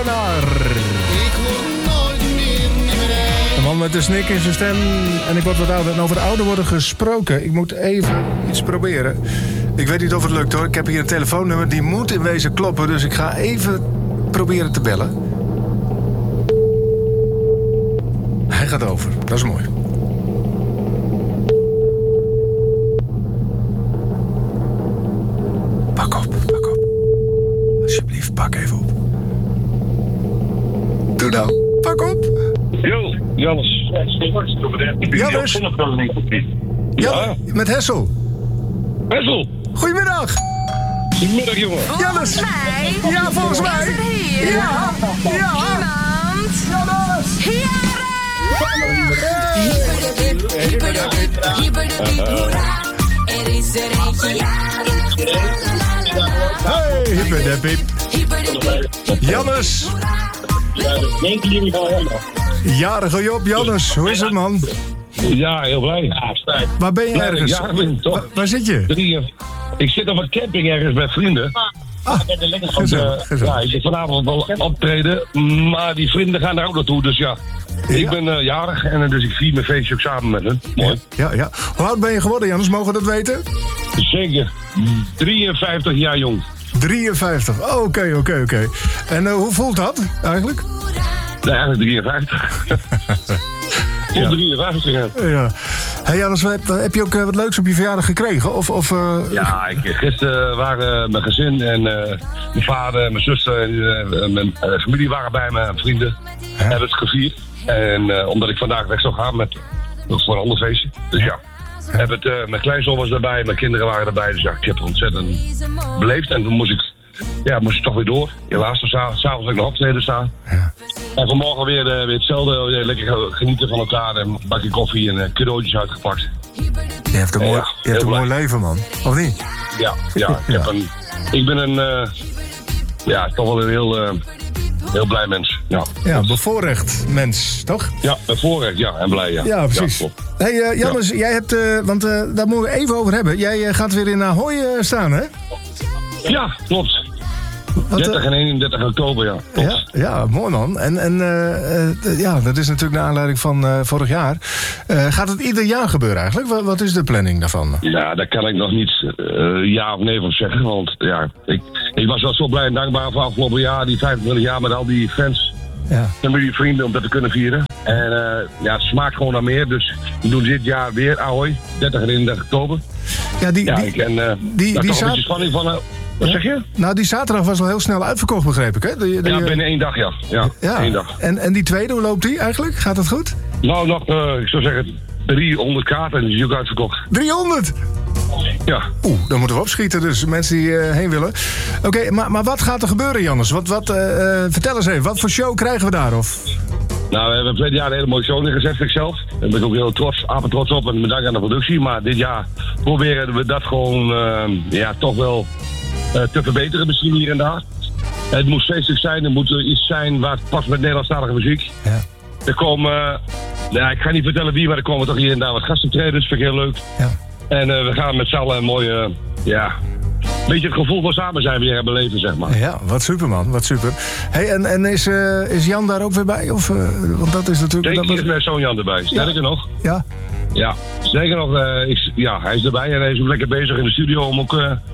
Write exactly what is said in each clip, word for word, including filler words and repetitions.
Molenaar. Ik word nooit meer meer. Een man met een snik in zijn stem. En ik word wat ouder. En over ouder worden gesproken. Ik moet even iets proberen. Ik weet niet of het lukt hoor. Ik heb hier een telefoonnummer. Die moet in wezen kloppen. Dus ik ga even proberen te bellen. Hij gaat over. Dat is mooi. Pak op, pak op. Alsjeblieft, pak even op. Doe nou, pak op. Yo, Jannes. Jannes. Ja, met Hessel. Hessel. Goedemiddag. Goedemiddag, jongen. Jannes. Mij? Ja, volgens mij. Is er hier? Ja. Ja. Iemand? Jannes. Hyper de piep, hyper de piep, hoera. Er is er eentje jarig. Hey, hyper de piep. Hyper de piep. Jannes. Jarige Job, Jannes. Hoe is het, man? Ja, heel blij. Ja, stijf. Waar ben je Blij dat ik ergens? jarig ben, toch? Waar, waar zit je? Drie, ik zit op een camping ergens met vrienden. Ah, Want, gezellig, uh, gezellig. ja, ik zit vanavond wel optreden, maar die vrienden gaan er ook naartoe, dus ja. Ja. Ik ben uh, jarig en uh, dus ik vier mijn feestje ook samen met hen. Mooi. Ja, ja. Hoe oud ben je geworden, Jannes? Mogen we dat weten? Zeker. drieënvijftig jaar jong. drieënvijftig. Oh, oké, oké, oké. En uh, hoe voelt dat eigenlijk? Nee, eigenlijk drieënvijftig. Tot Ja. drieënvijftig, ja. Ja. Hey Jannes, heb, heb je ook uh, wat leuks op je verjaardag gekregen? Of, of, uh... Ja, ik, gisteren waren mijn gezin en uh, mijn vader en mijn zuster en uh, mijn uh, familie waren bij me en vrienden. Hè? Hebben het gevierd. En uh, omdat ik vandaag weg zou gaan met, voor een ander feestje. Dus ja, heb het, uh, mijn kleinzoon was erbij, mijn kinderen waren erbij. Dus ja, ik heb het ontzettend beleefd. En toen moest ik, ja, moest ik toch weer door. Helaas, dus s'avonds heb ik nog optreden staan. Ja. En vanmorgen weer, uh, weer hetzelfde. Weer lekker genieten van elkaar en een bakje koffie en uh, cadeautjes uitgepakt. Je hebt een, mooi, Ja, je hebt heel een mooi blij. leven, man. Of niet? Ja, ja, ik, Ja. heb een, ik ben een, uh, ja, toch wel een heel, uh, heel blij mens. Ja, Ja, bevoorrecht mens, toch? ja met voorrecht, ja, en blij, ja. Ja, precies. klopt. Hey uh, Jannes, jij hebt, uh, want uh, daar moeten we even over hebben. Jij uh, gaat weer in Ahoy uh, staan, hè? Ja, klopt. Wat, uh, dertig en eenendertig oktober, ja. Klopt. Ja, ja, mooi man. En, en uh, uh, ja, dat is natuurlijk naar aanleiding van uh, vorig jaar. Uh, gaat het ieder jaar gebeuren eigenlijk? Wat, wat is de planning daarvan? Ja, daar kan ik nog niet uh, ja of nee van zeggen. Want ja, ik, ik was wel zo blij en dankbaar voor afgelopen jaar, die vijfentwintig jaar met al die fans. Ja. En met die vrienden om dat te kunnen vieren. En uh, ja, het smaakt gewoon naar meer. Dus we doen dit jaar weer Ahoy, dertig en eenendertig oktober. Ja, die, Ja, die, ik ken uh, die- daar die toch een zaad- beetje spanning van. Uh, wat zeg je? nou, die zaterdag was al heel snel uitverkocht, begreep ik, hè? De, de- Ja, binnen één dag, ja. Ja, ja. één dag. En, en die tweede, hoe loopt die eigenlijk? Gaat het goed? Nou, nog, uh, ik zou zeggen, driehonderd kaarten en die is ook uitverkocht. driehonderd! Ja. Oeh, dan moeten we opschieten, dus mensen die uh, heen willen. Oké, maar, maar wat gaat er gebeuren, Jannes? Wat, wat, uh, uh, vertel eens even, wat voor show krijgen we daar? Of? Nou, we hebben verleden jaar een hele mooie show neergezet, vind ik zelf. Daar ben ik ook heel trots, apen trots op en bedankt aan de productie. Maar dit jaar proberen we dat gewoon, uh, ja, toch wel uh, te verbeteren misschien hier en daar. Het moet feestelijk zijn, er moet uh, iets zijn waar het past met Nederlandstalige muziek. Ja. Er komen, uh, ja, ik ga niet vertellen wie, maar er komen toch hier en daar wat gastoptredens, vind ik heel leuk. Ja. En uh, we gaan met z'n allen een mooie, uh, ja, een beetje het gevoel van samen zijn weer hebben beleven, zeg maar. Ja, wat super man, wat super. Hey, en en is, uh, is Jan daar ook weer bij? Of, uh, want dat is natuurlijk... Denk dat, ik met zo'n Jan erbij. Sterker nog, Ja, ja, sterker nog, uh, ik, ja, hij is erbij en hij is ook lekker bezig in de studio om ook, uh,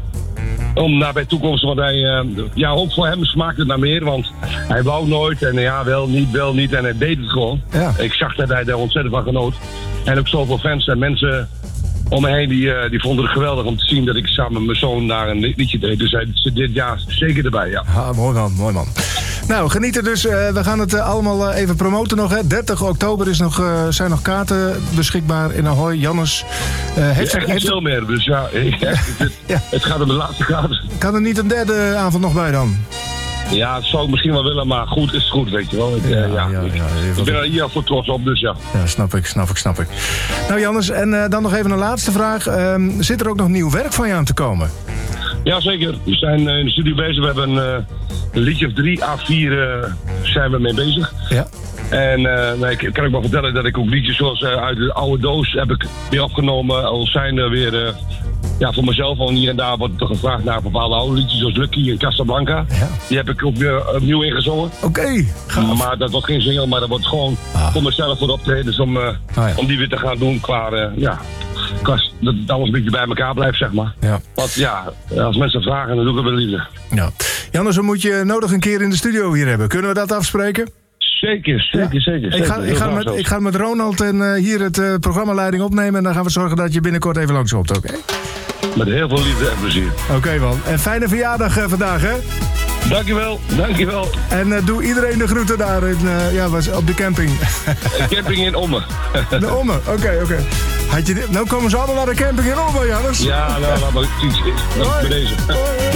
om naar bij toekomst, want hij, uh, ja, ook voor hem smaakt het naar meer, want hij wou nooit en ja, wel niet, wel niet en hij deed het gewoon. Ja. Ik zag dat hij daar ontzettend van genoot. En ook zoveel fans en mensen om me heen, die, uh, die vonden het geweldig om te zien dat ik samen met mijn zoon daar een liedje deed. Dus hij zit dit jaar zeker erbij, ja. ah, mooi man, mooi man. Nou, genieten dus. Uh, we gaan het uh, allemaal uh, even promoten nog. Hè. dertig oktober is nog, uh, zijn nog kaarten beschikbaar in Ahoy. Jannes, uh, heeft, Echt niet heeft, veel meer, dus ja, het, Ja. het gaat om de laatste kaart. kan er niet een derde avond nog bij dan? Ja, dat zou ik misschien wel willen, maar goed is goed, weet je wel. Ik, Ja, uh, ja, ja, ik, ja, ik ben er hier voor trots op, dus ja. Ja, snap ik, snap ik, snap ik. Nou Jannes, en uh, dan nog even een laatste vraag. Um, zit er ook nog nieuw werk van je aan te komen? Ja, zeker. We zijn uh, in de studio bezig. We hebben uh, een liedje of drie à vier uh, zijn we mee bezig. Ja. En uh, nee, ik kan ik wel vertellen dat ik ook liedjes zoals uh, uit de oude doos heb ik weer opgenomen. Al zijn er weer uh, ja, voor mezelf gewoon hier en daar wordt er gevraagd naar bepaalde oude liedjes, zoals Lucky en Casablanca. Ja. Die heb ik ook weer opnieuw ingezongen. Oké, okay, maar dat wordt geen single, maar dat wordt gewoon ah. voor mezelf voor de optredens om, uh, ah, ja. om die weer te gaan doen qua, uh, ja, qua dat alles een beetje bij elkaar blijft, zeg maar. Ja. Want ja, als mensen vragen, dan doe ik het met liefde. Ja. Jannes, dan moet je nodig een keer in de studio hier hebben. Kunnen we dat afspreken? Zeker, zeker, ja. zeker. Ik ga, ik, ga met, ik ga met Ronald en uh, hier het uh, programmaleiding opnemen en dan gaan we zorgen dat je binnenkort even langskomt, oké? Okay? Met heel veel liefde en plezier. Oké okay, man. En fijne verjaardag uh, vandaag, hè? Dankjewel, dankjewel. En uh, doe iedereen de groeten daar in, uh, ja, was op de camping. Camping in Ommen. De Ommen, oké, okay, oké. Okay. Had je dit? Nou komen ze allemaal naar de camping in Ommen, Jannes. Ja, nou, laat maar iets. Bij deze. Hoi.